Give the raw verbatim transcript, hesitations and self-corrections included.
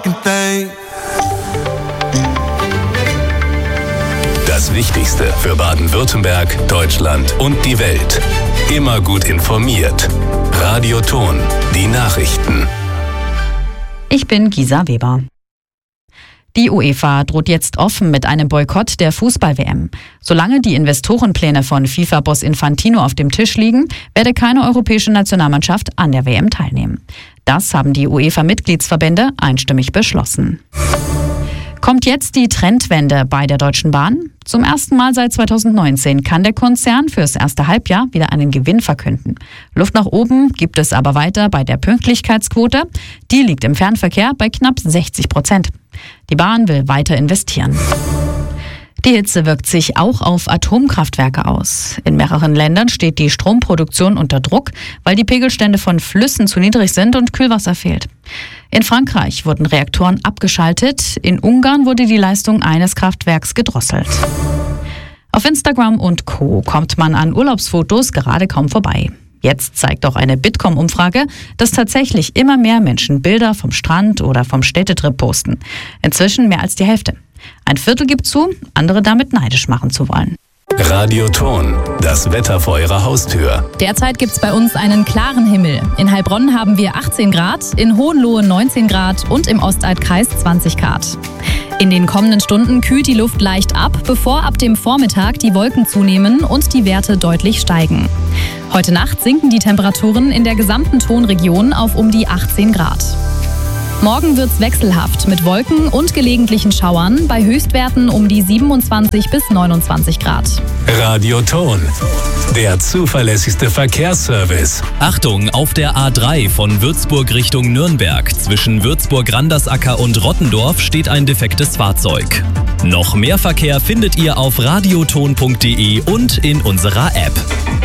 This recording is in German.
fucking thing. Das Wichtigste für Baden-Württemberg, Deutschland und die Welt. Immer gut informiert. Radio Ton, die Nachrichten. Ich bin Gisa Weber. Die UEFA droht jetzt offen mit einem Boykott der Fußball-W M. Solange die Investorenpläne von FIFA-Boss Infantino auf dem Tisch liegen, werde keine europäische Nationalmannschaft an der W M teilnehmen. Das haben die UEFA-Mitgliedsverbände einstimmig beschlossen. Kommt jetzt die Trendwende bei der Deutschen Bahn? Zum ersten Mal seit zweitausendneunzehn kann der Konzern fürs erste Halbjahr wieder einen Gewinn verkünden. Luft nach oben gibt es aber weiter bei der Pünktlichkeitsquote. Die liegt im Fernverkehr bei knapp sechzig Prozent. Die Bahn will weiter investieren. Die Hitze wirkt sich auch auf Atomkraftwerke aus. In mehreren Ländern steht die Stromproduktion unter Druck, weil die Pegelstände von Flüssen zu niedrig sind und Kühlwasser fehlt. In Frankreich wurden Reaktoren abgeschaltet, in Ungarn wurde die Leistung eines Kraftwerks gedrosselt. Auf Instagram und Co. kommt man an Urlaubsfotos gerade kaum vorbei. Jetzt zeigt auch eine Bitkom-Umfrage, dass tatsächlich immer mehr Menschen Bilder vom Strand oder vom Städtetrip posten. Inzwischen mehr als die Hälfte. Ein Viertel gibt zu, andere damit neidisch machen zu wollen. Radio Ton, das Wetter vor Ihrer Haustür. Derzeit gibt's bei uns einen klaren Himmel. In Heilbronn haben wir achtzehn Grad, in Hohenlohe neunzehn Grad und im Ostaltkreis zwanzig Grad. In den kommenden Stunden kühlt die Luft leicht ab, bevor ab dem Vormittag die Wolken zunehmen und die Werte deutlich steigen. Heute Nacht sinken die Temperaturen in der gesamten Tonregion auf um die achtzehn Grad. Morgen wird's wechselhaft mit Wolken und gelegentlichen Schauern bei Höchstwerten um die siebenundzwanzig bis neunundzwanzig Grad. Radio Ton, der zuverlässigste Verkehrsservice. Achtung, auf der A drei von Würzburg Richtung Nürnberg. Zwischen Würzburg-Randersacker und Rottendorf steht ein defektes Fahrzeug. Noch mehr Verkehr findet ihr auf radioton punkt de und in unserer App.